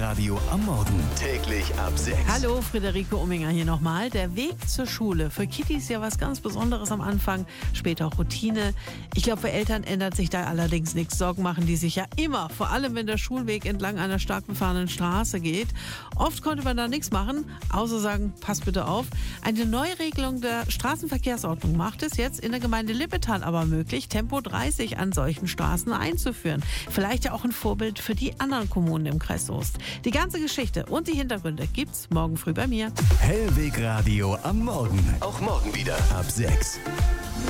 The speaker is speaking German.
Hellwegradio am Morgen. Täglich ab 6. Hallo, Friederike Umminger hier nochmal. Der Weg zur Schule. Für Kitty ist ja was ganz Besonderes am Anfang, später auch Routine. Ich glaube, für Eltern ändert sich da allerdings nichts. Sorgen machen die sich ja immer, vor allem wenn der Schulweg entlang einer stark befahrenen Straße geht. Oft konnte man da nichts machen, außer sagen, pass bitte auf. Eine Neuregelung der Straßenverkehrsordnung macht es jetzt in der Gemeinde Lippetal aber möglich, Tempo 30 an solchen Straßen einzuführen. Vielleicht ja auch ein Vorbild für die anderen Kommunen im Kreis Soest. Die ganze Geschichte und die Hintergründe gibt's morgen früh bei mir. Hellwegradio am Morgen. Auch morgen wieder ab 6.